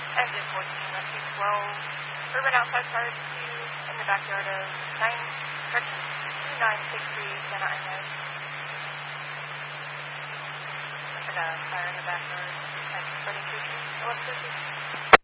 Engine 14, rescue 12. Urban outside fire 2 in the backyard of 2963 Santa Ynez. I got a fire in the backyard. Like 32, 1132.